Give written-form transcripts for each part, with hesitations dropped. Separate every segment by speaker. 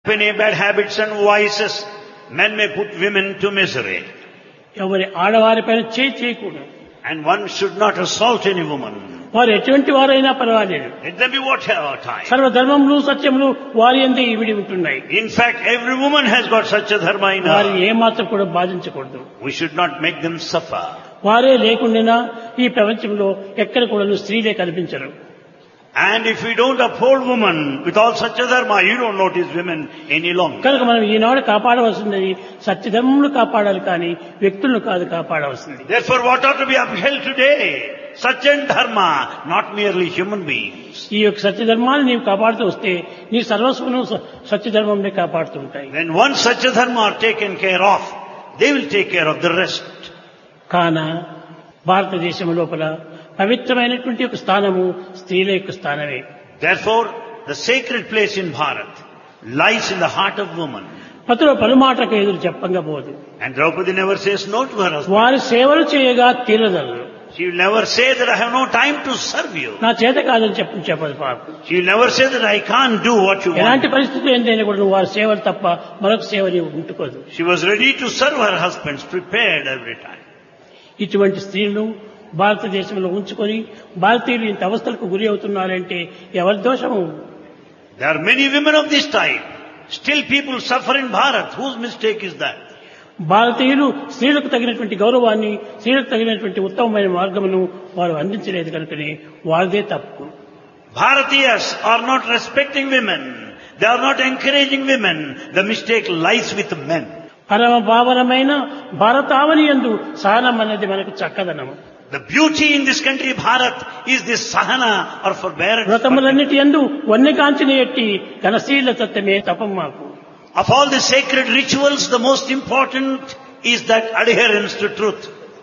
Speaker 1: Many bad habits and vices, men may put women to misery.
Speaker 2: ఎవరి ఆడవారిపైన చేయకూడదు.
Speaker 1: And one should not assault any woman.
Speaker 2: వారు ఎటువంటి వారైనా పర్వాలేదు.
Speaker 1: Let them be whatever type.
Speaker 2: సర్వధర్మములు సత్యములు వారి యందే ఇమిడి ఉంటున్నాయి.
Speaker 1: In fact, every woman has got such a dharma in her.
Speaker 2: వారిని ఏమాత్రం కూడా బాధించకూడదు.
Speaker 1: We should not make them suffer.
Speaker 2: వారే లేకుండా ఈ ప్రపంచంలో ఎక్కడ కూడా స్త్రీలే కనిపించరు.
Speaker 1: And if we don't uphold woman with all such a dharma, you don't notice women any longer.
Speaker 2: కనుక మనం ఈనాడు కాపాడవలసింది సత్యధర్మములు కాపాడాలి కానీ వ్యక్తులను కాదు కాపాడవలసింది.
Speaker 1: Therefore, what ought to be upheld today? Such a dharma, not merely human beings.
Speaker 2: ఈ యొక్క సత్యధర్మాన్ని నీవు కాపాడుతూ వస్తే నీ సర్వస్వను సత్యధర్మంనే కాపాడుతూ ఉంటాయి.
Speaker 1: When once such a dharma are taken care of, they will take care of the rest.
Speaker 2: కాన భారతదేశం లోపల పవిత్రమైనటువంటి ఒక స్థానము స్త్రీల యొక్క స్థానమే.
Speaker 1: Therefore, the sacred place in Bharat lies in the heart of woman.
Speaker 2: పతుల పలుమాటకు ఎదురు చెప్పంగా పోదు.
Speaker 1: And Draupadi never says no to her husband.
Speaker 2: వారి సేవలు చేయగా తీరదలు.
Speaker 1: She will never say that I have no time to serve you.
Speaker 2: నా చేత కాదని చెప్పదు పాపం.
Speaker 1: She will never say that I can't do what you want.
Speaker 2: ఎలాంటి పరిస్థితులు ఏంటైనా కూడా వారి సేవలు తప్ప మరొక సేవని ఉంటుకోదు.
Speaker 1: She was ready to serve her husbands, prepared every time.
Speaker 2: ఇటువంటి స్త్రీలను భారతదేశంలో ఉంచుకొని భారతీయులు ఇంత అవస్థలకు గురి అవుతున్నారంటే ఎవరి దోషము?
Speaker 1: There are many women of this type. Still people suffer in Bharat. Whose mistake is that?
Speaker 2: భారతీయులు స్త్రీలకు తగినటువంటి గౌరవాన్ని స్త్రీలకు తగినటువంటి ఉత్తమమైన మార్గమును వారు అందించలేదు కనుకనే వారిదే తప్పు.
Speaker 1: Bharatiyas are not respecting women. They are not encouraging women. The mistake lies with men.
Speaker 2: పరమ భావనమైన భారతావని యందు సహనం అనేది మనకు చక్కదనము.
Speaker 1: The beauty in this country, Bharat, is this sahana or forbearance.
Speaker 2: వ్రతములన్నిటి యందు వన్యకాంచిన ఎట్టి ఘనశీల తత్వమే తపం మాకు.
Speaker 1: Of all the sacred rituals, the most important is that adherence to truth.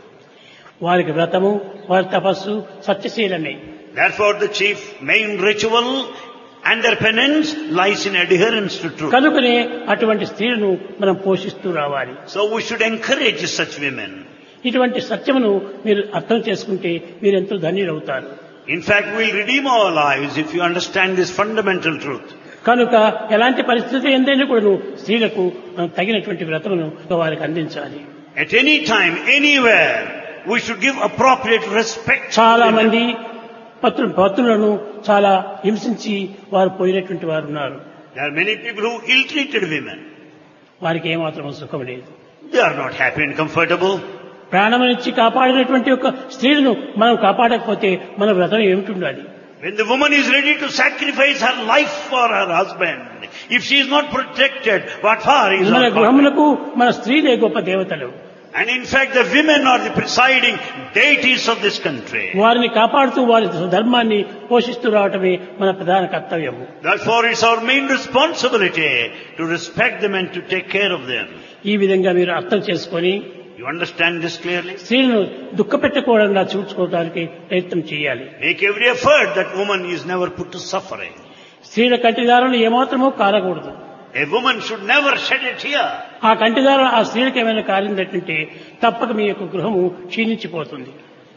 Speaker 2: వారికి వ్రతము వారి తపస్సు సత్యశీలమే.
Speaker 1: Therefore, the chief main ritual and their penance lies in adherence to truth.
Speaker 2: కనుకనే అటువంటి స్త్రీలను మనం పోషిస్తూ రావాలి.
Speaker 1: So we should encourage such women.
Speaker 2: ఇటువంటి సత్యమును మీరు అర్థం చేసుకుంటే మీరెంతో ధన్యులవుతారు.
Speaker 1: In fact, we'll redeem our lives if you understand this fundamental truth.
Speaker 2: కనుక ఎలాంటి పరిస్థితి ఎందైనా కూడా స్త్రీలకు తగినటువంటి వ్రతమును వారికి అందించాలి.
Speaker 1: At any time, anywhere, we should give appropriate respect.
Speaker 2: చాలా మంది పత్రులను చాలా హింసించి వారు పోయినటువంటి వారు ఉన్నారు.
Speaker 1: There are many people who ill-treated women.
Speaker 2: వారికి ఏమాత్రం సుఖం లేదు.
Speaker 1: They are not happy and comfortable.
Speaker 2: ప్రాణమునిచ్చి కాపాడినటువంటి ఒక స్త్రీలను మనం కాపాడకపోతే మన వ్రతం ఏమిటి?
Speaker 1: When the woman is ready to sacrifice her life for her husband, if she is not protected, what for is
Speaker 2: మన
Speaker 1: her
Speaker 2: గృహములకు మన స్త్రీలే గొప్ప దేవతలు.
Speaker 1: And in fact, the women are the presiding deities of this country.
Speaker 2: వారిని కాపాడుతూ వారి ధర్మాన్ని పోషిస్తూ రావటమే మన ప్రధాన కర్తవ్యము.
Speaker 1: Therefore, it's our main responsibility to respect them and to take care of them.
Speaker 2: ఈ విధంగా మీరు అర్థం చేసుకొని
Speaker 1: You understand this clearly?
Speaker 2: స్త్రీలను దుఃఖపెట్టకూడకుండా చూసుకోవడానికి ప్రయత్నం చేయాలి.
Speaker 1: Make every effort that woman is never put to suffering.
Speaker 2: స్త్రీల కంటిదారులు ఏమాత్రమూ కారకూడదు.
Speaker 1: A woman should never shed a tear.
Speaker 2: ఆ కంటిదారులు ఆ స్త్రీలకు ఏమైనా కారిందంటే తప్పక మీ యొక్క గృహము క్షీణించిపోతుంది.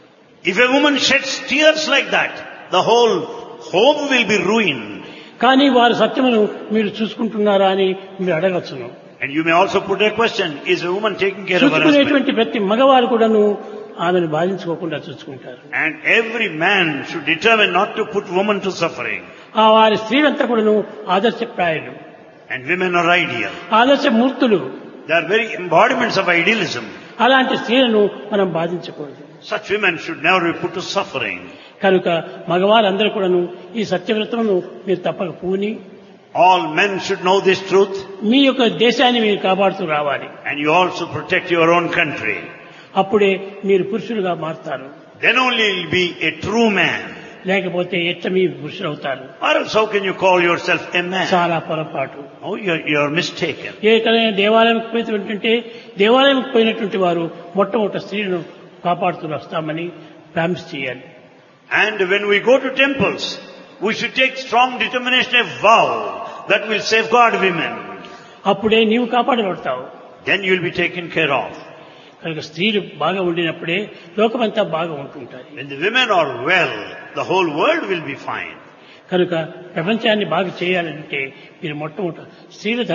Speaker 1: If a woman sheds tears like that, the whole home will be ruined.
Speaker 2: కానీ వారి సత్యమును మీరు చూసుకుంటున్నారా అని మీరు అడగచ్చును.
Speaker 1: And you may also put a question, is a woman taking care of her husband?
Speaker 2: చూసుకునేటువంటి ప్రతి మగవారు కూడాను ఆమెను బాధించుకోకుండా చూసుకుంటారు.
Speaker 1: And every man should determine not to put woman to suffering.
Speaker 2: ఆ వారి స్త్రీలంతా కూడాను ఆదర్శప్రాయులు.
Speaker 1: And women are ideal.
Speaker 2: ఆదర్శ మూర్తులు.
Speaker 1: They are very embodiments of idealism.
Speaker 2: అలాంటి స్త్రీలను మనం బాధించకూడదు.
Speaker 1: Such women should never be put to suffering.
Speaker 2: కనుక మగవారందరూ కూడాను ఈ సత్యవ్రతమును మీరు తప్పక పూని
Speaker 1: All men should know this truth.
Speaker 2: మీ యొక్క దేశాన్ని మీరు కాపాడుతూ రావాలి.
Speaker 1: And you also protect your own country.
Speaker 2: అప్పుడే మీరు పురుషులుగా మారుతారు.
Speaker 1: Then only you will be a true man.
Speaker 2: లేకపోతే ఎట్ట మీ పురుషులు అవుతారు?
Speaker 1: Or else how can you call yourself a man?
Speaker 2: చాలా పొరపాటు.
Speaker 1: Oh, you're mistaken.
Speaker 2: ఏకైనా దేవాలయానికి పోయినటువంటి దేవాలయానికి పోయినటువంటి వారు మొట్టమొదటి స్త్రీలను కాపాడుతూ వస్తామని ప్రామిస్ చేయాలి.
Speaker 1: And when we go to temples, we should take strong determination, a vow that will safeguard women.
Speaker 2: అప్పుడే నీవు కాపాడబడతావు.
Speaker 1: Then you will be taken care of.
Speaker 2: కనుక స్త్రీలు బాగా ఉండినప్పుడే లోకమంతా బాగా ఉంటుంటారు.
Speaker 1: When the women are well, the whole world will be fine.
Speaker 2: కనుక ప్రపంచాన్ని బాగా చేయాలంటే మీరు మొట్టమొదటి స్త్రీల